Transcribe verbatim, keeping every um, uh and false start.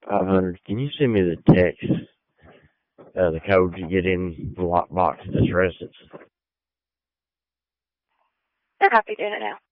five hundred. Can you send me the text, uh, the code to get in the lockbox at this residence? They're happy doing it now.